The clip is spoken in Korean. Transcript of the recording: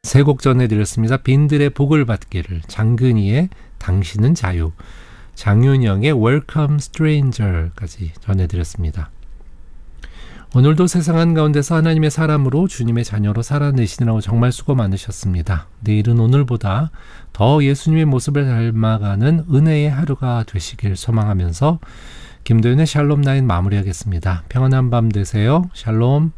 세 곡 전해드렸습니다. 빈들의 복을 받기를, 장근희의 당신은 자유, 장윤영의 Welcome Stranger까지 전해드렸습니다. 오늘도 세상 한가운데서 하나님의 사람으로 주님의 자녀로 살아내시느라고 정말 수고 많으셨습니다. 내일은 오늘보다 더 예수님의 모습을 닮아가는 은혜의 하루가 되시길 소망하면서 김도윤의 샬롬 9 마무리하겠습니다. 평안한 밤 되세요. 샬롬.